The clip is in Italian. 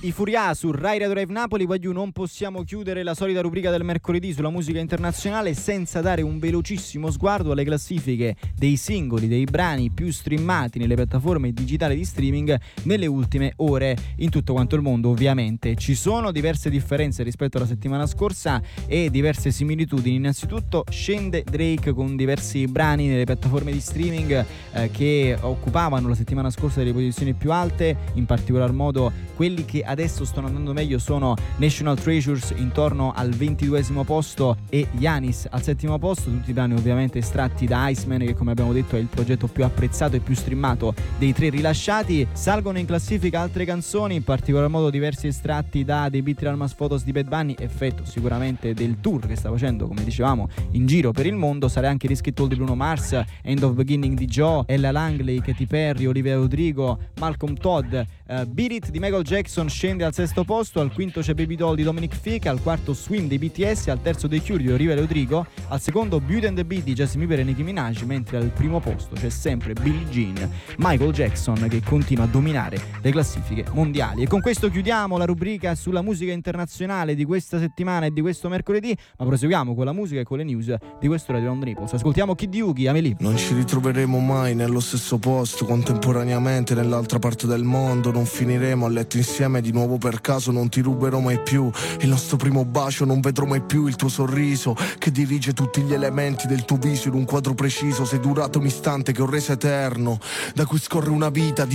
I Furia su Rai Radio Live Napoli. Voglio, non possiamo chiudere la solita rubrica del mercoledì sulla musica internazionale senza dare un velocissimo sguardo alle classifiche dei singoli, dei brani più streamati nelle piattaforme digitali di streaming nelle ultime ore in tutto quanto il mondo. Ovviamente ci sono diverse differenze rispetto alla settimana scorsa e diverse similitudini. Innanzitutto scende Drake con diversi brani nelle piattaforme di streaming che occupavano la settimana scorsa delle posizioni più alte, in particolar modo quelli che adesso stanno andando meglio sono National Treasures intorno al 22esimo posto e Yanis al 7° posto, tutti i brani ovviamente estratti da Iceman, che come abbiamo detto è il progetto più apprezzato e più streamato dei 3 rilasciati. Salgono in classifica altre canzoni, in particolar modo diversi estratti da The Beat Almas Photos di Bad Bunny, effetto sicuramente del tour che sta facendo, come dicevamo, in giro per il mondo. Sarà anche Risky Told di Bruno Mars, End of Beginning di Joe, Ella Langley, Katy Perry, Olivia Rodrigo, Malcolm Todd. Beat It di Michael Jackson scende al 6° posto, al 5° c'è Baby Doll di Dominic Fike, al 4° Swim dei BTS, al 3° The Cure di Olivia Rodrigo, al 2° Beauty and the Beat di Justin Bieber e Nicki Minaj, mentre al 1° posto c'è sempre Billie Jean, Michael Jackson, che continua a dominare le classifiche mondiali. E con questo chiudiamo la rubrica sulla musica internazionale di questa settimana e di questo mercoledì, ma proseguiamo con la musica e con le news di questo Radio Round Naples. Ascoltiamo Kid Yugi, Amelie. Non ci ritroveremo mai nello stesso posto, contemporaneamente nell'altra parte del mondo. Non finiremo a letto insieme di nuovo per caso. Non ti ruberò mai più il nostro primo bacio. Non vedrò mai più il tuo sorriso che dirige tutti gli elementi del tuo viso in un quadro preciso. Sei durato un istante che ho reso eterno, da cui scorre una vita di